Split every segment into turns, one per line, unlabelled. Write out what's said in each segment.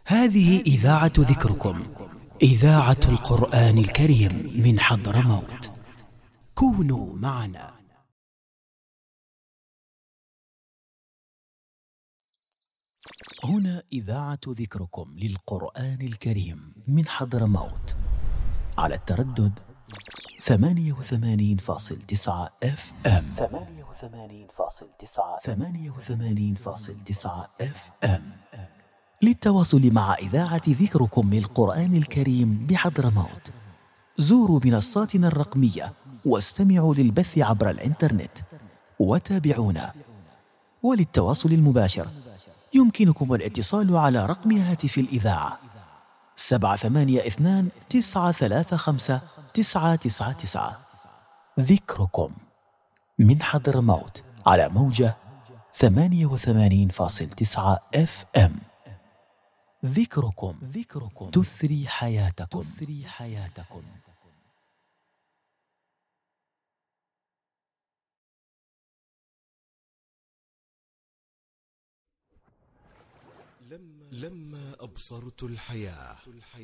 هذه إذاعة ذكركم، إذاعة القرآن الكريم من حضرموت. كونوا معنا. هنا إذاعة ذكركم للقرآن الكريم من حضرموت على التردد 88.9 FM. 88.9 FM. للتواصل مع إذاعة ذكركم للقرآن الكريم بحضرموت زوروا منصاتنا الرقمية واستمعوا للبث عبر الإنترنت وتابعونا. وللتواصل المباشر يمكنكم الاتصال على رقم هاتف الإذاعة 782-935-999. ذكركم من حضرموت على موجة 88.9 FM. ذكركم تثري حياتكم.
لما أبصرت الحياة.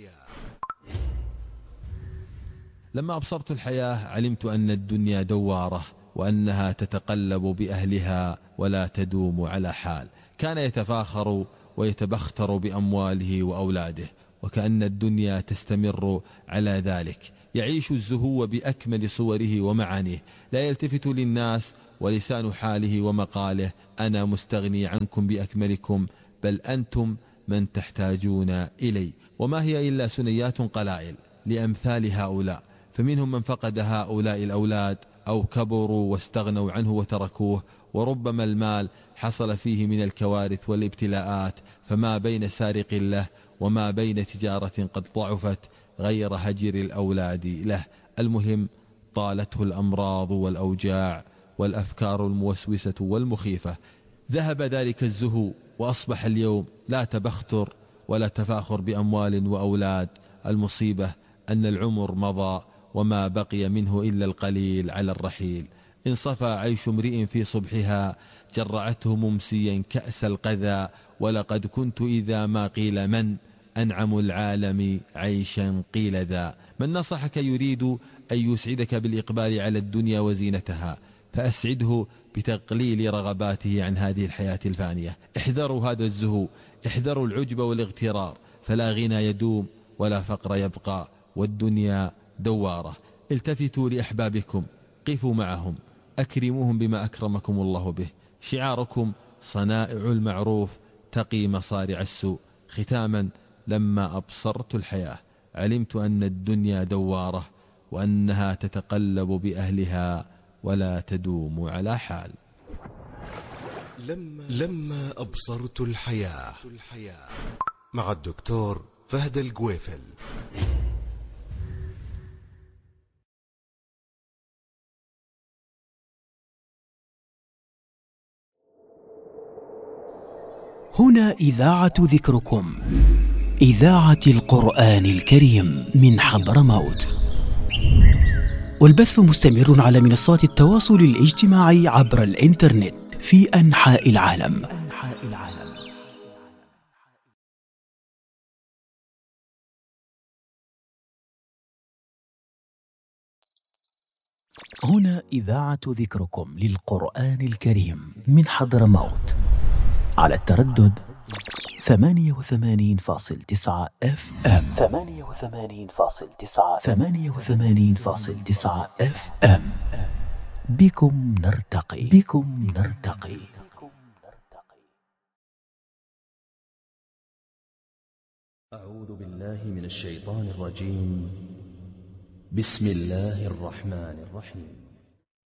لما أبصرت الحياة علمت أن الدنيا دوارة، وأنها تتقلب بأهلها ولا تدوم على حال. كان يتفاخر ويتبختر بأمواله وأولاده، وكأن الدنيا تستمر على ذلك. يعيش الزهو بأكمل صوره ومعانيه، لا يلتفت للناس، ولسان حاله ومقاله أنا مستغني عنكم بأكملكم، بل أنتم من تحتاجون إلي. وما هي إلا سنيات قلائل لأمثال هؤلاء، فمنهم من فقد هؤلاء الأولاد أو كبروا واستغنوا عنه وتركوه، وربما المال حصل فيه من الكوارث والابتلاءات، فما بين سارق له وما بين تجارة قد ضعفت غير هجر الأولاد له. المهم طالته الأمراض والأوجاع والأفكار الموسوسة والمخيفة. ذهب ذلك الزهو، وأصبح اليوم لا تبختر ولا تفاخر بأموال وأولاد. المصيبة أن العمر مضى وما بقي منه إلا القليل على الرحيل. إن صفى عيش امرئ في صبحها جرعته ممسيا كأس القذى، ولقد كنت إذا ما قيل من أنعم العالم عيشا قيل ذا. من نصحك يريد أن يسعدك بالإقبال على الدنيا وزينتها، فأسعده بتقليل رغباته عن هذه الحياة الفانية. احذروا هذا الزهو، احذروا العجب والاغترار، فلا غنى يدوم ولا فقر يبقى، والدنيا دوارة. التفتوا لأحبابكم، قفوا معهم، أكرموهم بما أكرمكم الله به. شعاركم صنائع المعروف تقي مصارع السوء. ختاما، لما أبصرت الحياة علمت أن الدنيا دوارة، وأنها تتقلب بأهلها ولا تدوم على حال.
لما أبصرت الحياة مع الدكتور فهد الجويفل.
هنا إذاعة ذكركم، إذاعة القرآن الكريم من حضرموت، والبث مستمر على منصات التواصل الاجتماعي عبر الإنترنت في أنحاء العالم. هنا إذاعة ذكركم للقرآن الكريم من حضرموت على التردد 88.9 FM. 88.9 FM. بكم نرتقي.
أعوذ بالله من الشيطان الرجيم. بسم الله الرحمن الرحيم.